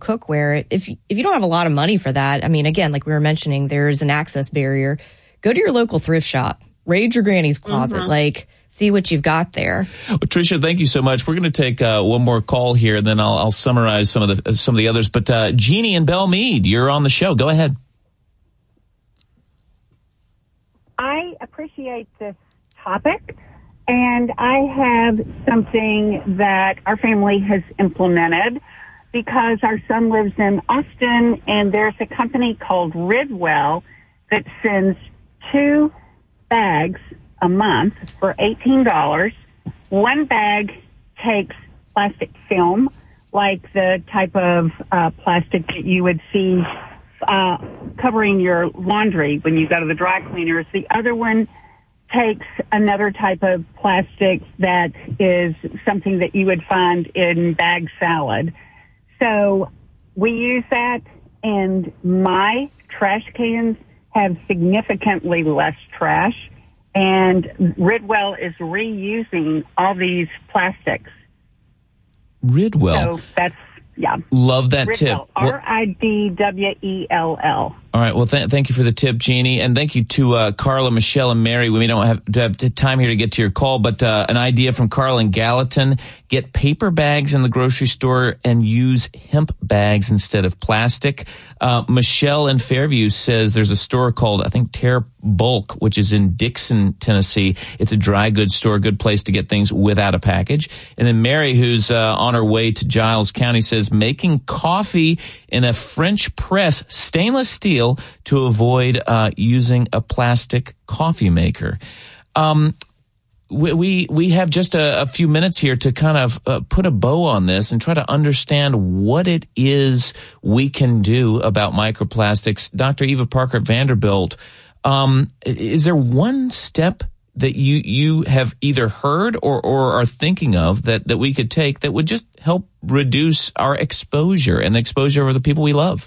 cookware, if you don't have a lot of money for that, I mean, again, like we were mentioning, there's an access barrier. Go to your local thrift shop. Raid your granny's closet. Like, see what you've got there. Well, Tricia, thank you so much. We're going to take one more call here, and then I'll summarize some of the others. But Jeannie in Belle Meade, you're on the show. Go ahead. I appreciate this topic, and I have something that our family has implemented because our son lives in Austin, and there's a company called Ridwell that sends 2 bags a month for $18. One bag takes plastic film, like the type of plastic that you would see covering your laundry when you go to the dry cleaners. The other one takes another type of plastic that is something that you would find in bag salad. So we use that, and my trash cans have significantly less trash, and Ridwell is reusing all these plastics. Ridwell. So that's, yeah. Love that Ridwell, tip. Ridwell. All right. Well, thank you for the tip, Jeannie. And thank you to Carla, Michelle, and Mary. We don't have time here to get to your call, but an idea from Carla in Gallatin. Get paper bags in the grocery store and use hemp bags instead of plastic. Michelle in Fairview says there's a store called, I think, Terra Bulk, which is in Dixon, Tennessee. It's a dry goods store, a good place to get things without a package. And then Mary, who's on her way to Giles County, says making coffee in a French press, stainless steel, to avoid using a plastic coffee maker. We have just a few minutes here to kind of put a bow on this and try to understand what it is we can do about microplastics. Dr. Eva Parker at Vanderbilt, is there one step that you have either heard or are thinking of that we could take that would just help reduce our exposure and the exposure of the people we love?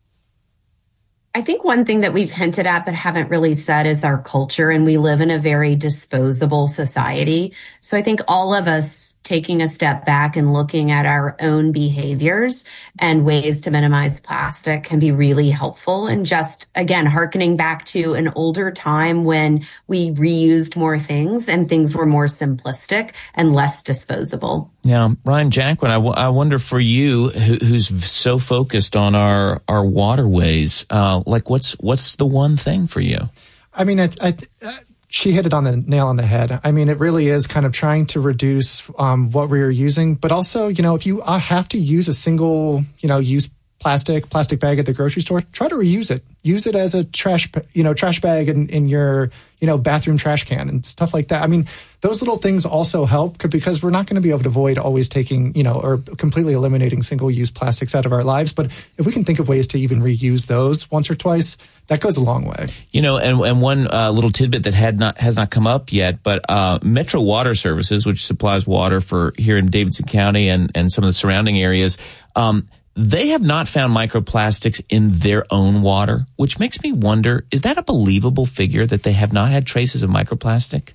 I think one thing that we've hinted at but haven't really said is our culture, and we live in a very disposable society. So I think all of us taking a step back and looking at our own behaviors and ways to minimize plastic can be really helpful. And just, again, hearkening back to an older time when we reused more things and things were more simplistic and less disposable. Yeah. Ryan Jacquin, I wonder for you, who's so focused on our waterways, like what's the one thing for you? I mean, she hit it on the nail on the head. I mean, it really is kind of trying to reduce what we're using, but also, if you have to use a single, use plastic bag at the grocery store, try to reuse it. Use it as a trash bag in your, bathroom trash can and stuff like that. I mean, those little things also help because we're not going to be able to avoid always taking, or completely eliminating single-use plastics out of our lives. But if we can think of ways to even reuse those once or twice, that goes a long way. And one little tidbit that has not come up yet, but Metro Water Services, which supplies water for here in Davidson County and some of the surrounding areas, they have not found microplastics in their own water, which makes me wonder, is that a believable figure that they have not had traces of microplastic?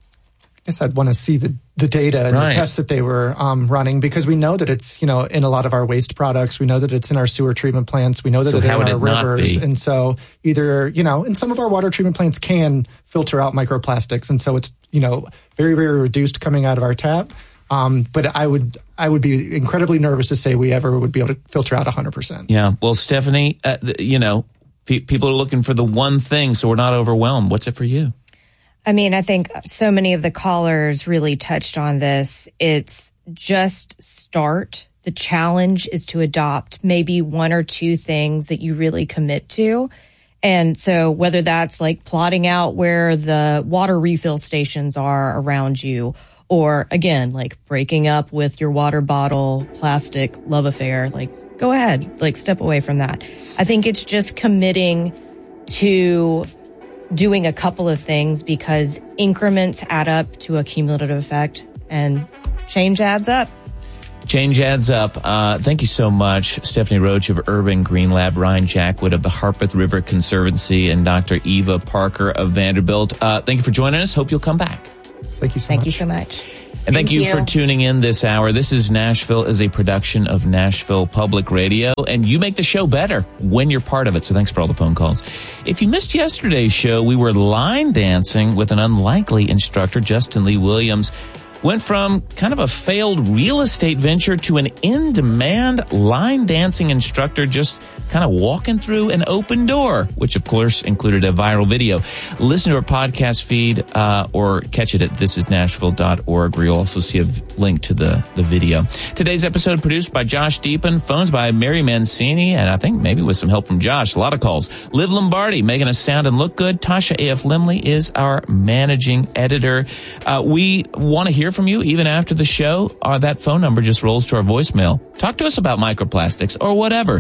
I guess I'd want to see the data and the tests that they were running, because we know that it's, in a lot of our waste products. We know that it's in our sewer treatment plants. We know that it's in our rivers. And so either, and some of our water treatment plants can filter out microplastics. And so it's, very, very reduced coming out of our tap. But I would be incredibly nervous to say we ever would be able to filter out 100%. Yeah. Well, Stephanie, people are looking for the one thing, so we're not overwhelmed. What's it for you? I mean, I think so many of the callers really touched on this. It's just start. The challenge is to adopt maybe 1 or 2 things that you really commit to. And so whether that's like plotting out where the water refill stations are around you, or again, like breaking up with your water bottle plastic love affair, like go ahead, like step away from that. I think it's just committing to doing a couple of things, because increments add up to a cumulative effect and change adds up. Change adds up. Thank you so much, Stephanie Roach of Urban Green Lab, Ryan Jackwood of the Harpeth River Conservancy, and Dr. Eva Parker of Vanderbilt. Thank you for joining us. Hope you'll come back. Thank you so much. Thank you so much. And thank you for tuning in this hour. This is Nashville is a production of Nashville Public Radio, and you make the show better when you're part of it. So thanks for all the phone calls. If you missed yesterday's show, we were line dancing with an unlikely instructor, Justin Lee Williams. Went from kind of a failed real estate venture to an in-demand line dancing instructor just kind of walking through an open door, which of course included a viral video. Listen to our podcast feed or catch it at thisisnashville.org, where you'll also see a link to the video. Today's episode produced by Josh Deepen, phones by Mary Mancini, and I think maybe with some help from Josh. A lot of calls. Liv Lombardi making us sound and look good. Tasha A.F. Limley is our managing editor. We want to hear from you even after the show. That phone number just rolls to our voicemail. Talk to us about microplastics or whatever.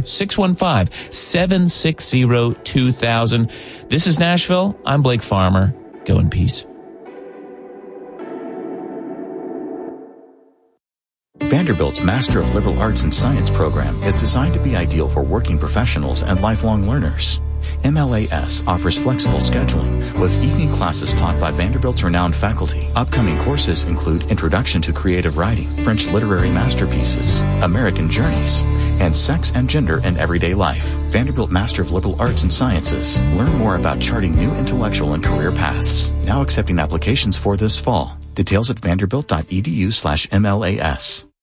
615-760-2000. This is Nashville. I'm Blake Farmer. Go in peace. Vanderbilt's Master of Liberal Arts and Science program is designed to be ideal for working professionals and lifelong learners. MLAS offers flexible scheduling with evening classes taught by Vanderbilt's renowned faculty. Upcoming courses include Introduction to Creative Writing, French Literary Masterpieces, American Journeys, and Sex and Gender in Everyday Life. Vanderbilt Master of Liberal Arts and Sciences. Learn more about charting new intellectual and career paths. Now accepting applications for this fall. Details at vanderbilt.edu/MLAS.